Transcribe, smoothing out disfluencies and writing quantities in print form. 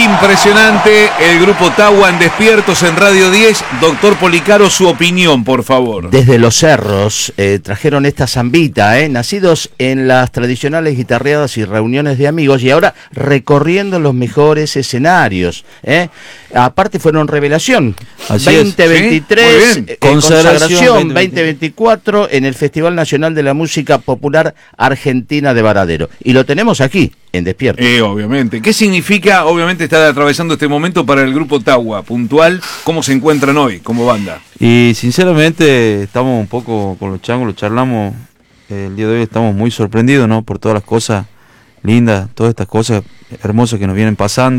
Impresionante el grupo Tagua en Despiertos en Radio 10. Doctor Policaro, su opinión, por favor. Desde Los Cerros trajeron esta zambita, nacidos en las tradicionales guitarreadas y reuniones de amigos y ahora recorriendo los mejores escenarios. Aparte fueron revelación. Así 2023, ¿Sí? consagración 2024 en el Festival Nacional de la Música Popular Argentina de Varadero. Y lo tenemos aquí, en Despiertos. Obviamente. ¿Qué significa, obviamente, estar atravesando este momento para el grupo Tagua? Puntual, ¿cómo se encuentran hoy como banda? Y sinceramente estamos un poco con los changos, lo charlamos el día de hoy, estamos muy sorprendidos, ¿no? Por todas las cosas lindas, todas estas cosas hermosas que nos vienen pasando.